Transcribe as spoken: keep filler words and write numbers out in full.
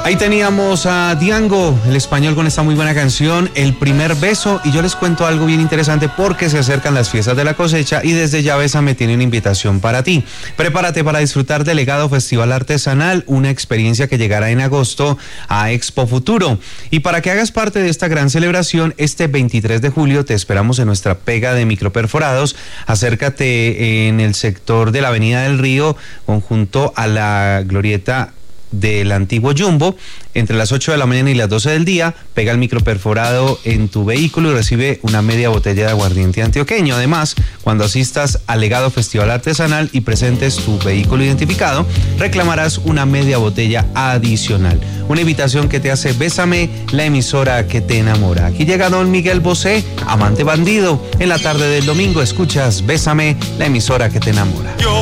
Ahí teníamos a Diango, el español, con esta muy buena canción, El Primer Beso. Y yo les cuento algo bien interesante porque se acercan las fiestas de la cosecha y desde ya Bésame tiene una invitación para ti. Prepárate para disfrutar del Legado Festival Artesanal, una experiencia que llegará en agosto a Expo Futuro. Y para que hagas parte de esta gran celebración, este veintitrés de julio te esperamos en nuestra pega de microperforados. Acércate en el sector de la Avenida del Río, conjunto a la glorieta del antiguo Jumbo, entre las ocho de la mañana y las doce del día. Pega el microperforado en tu vehículo y recibe una media botella de aguardiente antioqueño. Además, cuando asistas al Legado Festival Artesanal y presentes tu vehículo identificado, reclamarás una media botella adicional. Una invitación que te hace Bésame, la emisora que te enamora. Aquí llega don Miguel Bosé, amante bandido. En la tarde del domingo escuchas Bésame, la emisora que te enamora.